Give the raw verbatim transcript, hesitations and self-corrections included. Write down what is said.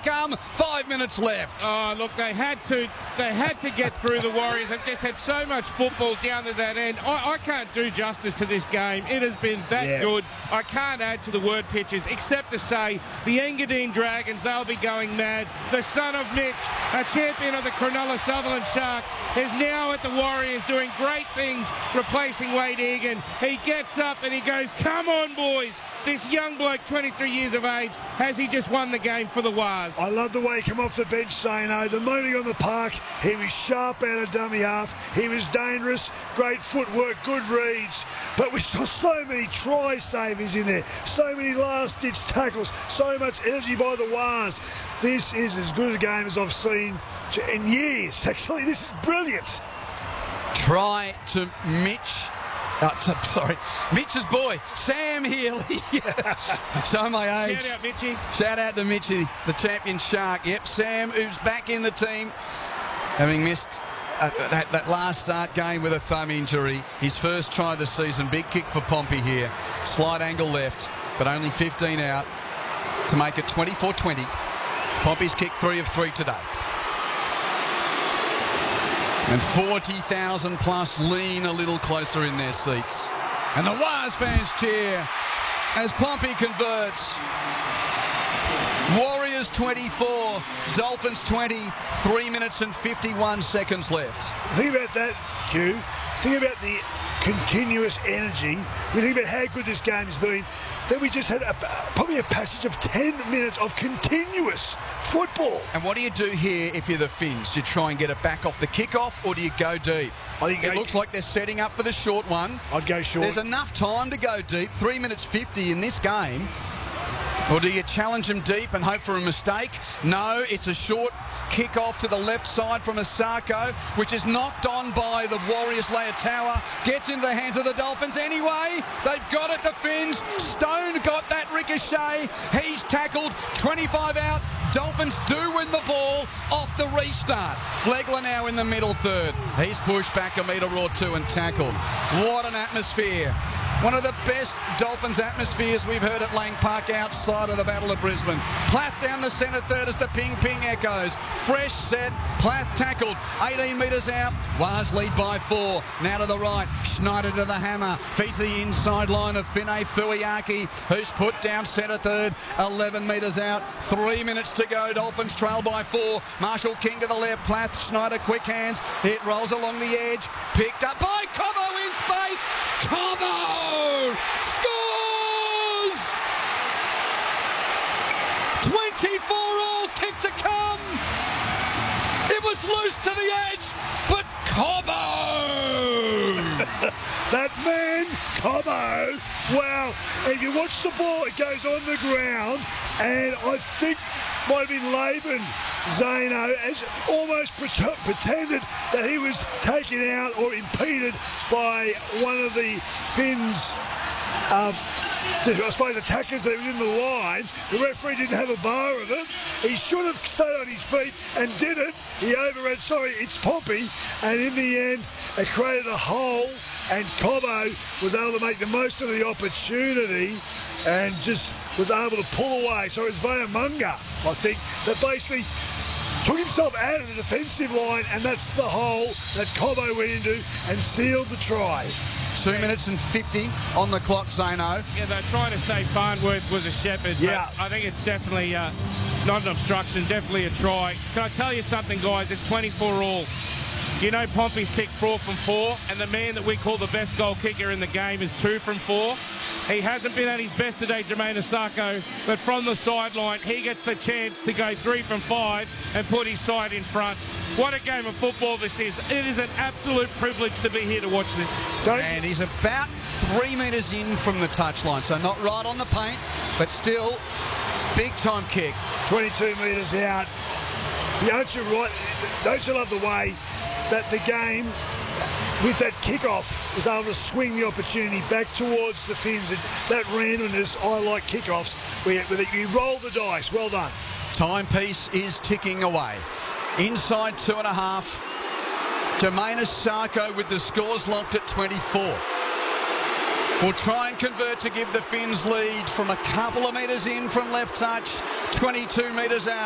come. Five minutes left. Oh, look, they had to they had to get through the Warriors. They've just had so much football down to that end. I, I can't do justice to this game. It has been that yeah. good. I can't add to the word pictures except to say the Engadine Dragons, they'll be going mad. The son of Mitch, a champion of the Cronulla Sutherland Sharks, is now at the Warriors doing great things, replacing Wade Egan. He gets up and he goes, come on, boys. This young bloke, twenty-three years of age, has he just won the game for the Wars? I love the way he came off the bench, Zano. The morning on the park, he was sharp out of dummy half. He was dangerous, great footwork, good reads. But we saw so many try savers in there, so many last-ditch tackles, so much energy by the Wars. This is as good a game as I've seen in years. Actually, this is brilliant. Try to Mitch. Uh, t- sorry, Mitch's boy, Sam Healy. So my age. Shout out, Mitchy. Shout out to Mitchy, the champion Shark. Yep, Sam, who's back in the team, having missed uh, that, that last start game with a thumb injury. His first try of the season. Big kick for Pompey here. Slight angle left, but only fifteen out to make it twenty-four twenty. Pompey's kicked three of three today. And forty thousand plus lean a little closer in their seats. And the Wars fans cheer as Pompey converts. Warriors twenty-four, Dolphins twenty, three minutes and fifty-one seconds left. Think about that, Q. Think about the continuous energy. We think about how good this game has been. Then we just had a, probably a passage of ten minutes of continuous football. And what do you do here if you're the Finns? Do you try and get it back off the kickoff, or do you go deep? I think it I, looks like they're setting up for the short one. I'd go short. There's enough time to go deep. three minutes fifty in this game. Or do you challenge them deep and hope for a mistake? No, it's a short kick off to the left side from Asako, which is knocked on by the Warriors' Leotawa. Gets into the hands of the Dolphins anyway. They've got it, the Finns. Stone got that ricochet. He's tackled. twenty-five out. Dolphins do win the ball off the restart. Flegler now in the middle third. He's pushed back a metre or two and tackled. What an atmosphere. One of the best Dolphins atmospheres we've heard at Lang Park outside of the Battle of Brisbane. Plath down the centre third as the ping-ping echoes. Fresh set, Plath tackled, eighteen metres out. Wars lead by four. Now to the right, Schneider to the hammer. Feet to the inside line of Finay Fuiaki, who's put down centre third, eleven metres out. Three minutes to go, Dolphins trail by four. Marshall King to the left, Plath, Schneider, quick hands. It rolls along the edge, picked up by Cobbo in space. Cobbo! Scores! twenty-four all, kick to come. It was loose to the edge, but Cobbo! That man, Cobbo, wow. If you watch the ball, it goes on the ground, and I think might have been Laban Zano has almost pre- pretended that he was taken out or impeded by one of the Finns, um, I suppose, attackers that was in the line. The referee didn't have a bar of it. He should have stayed on his feet and did it. He overran, sorry, it's Pompey, and in the end, it created a hole, and Cobbo was able to make the most of the opportunity and just was able to pull away. So it's Vayamunga, I think, that basically took himself out of the defensive line, and that's the hole that Cobbo went into and sealed the try. Two minutes and fifty on the clock, Zano. Yeah, they're trying to say Farnworth was a shepherd. Yeah. But I think it's definitely uh, not an obstruction, definitely a try. Can I tell you something, guys? It's twenty-four all. Do you know Pompey's kicked four from four, and the man that we call the best goal kicker in the game is two from four? He hasn't been at his best today, Jermaine Asako, but from the sideline, he gets the chance to go three from five and put his side in front. What a game of football this is. It is an absolute privilege to be here to watch this. And he's about three metres in from the touchline, so not right on the paint, but still big-time kick. twenty-two metres out. Don't you, right, don't you love the way that the game, with that kickoff, was able to swing the opportunity back towards the Finns? That randomness, I like kickoffs, where you roll the dice. Well done. Timepiece is ticking away. Inside two and a half. Jermaine Asako with the scores locked at twenty-four. Will try and convert to give the Finns lead from a couple of metres in from left touch, twenty-two metres out.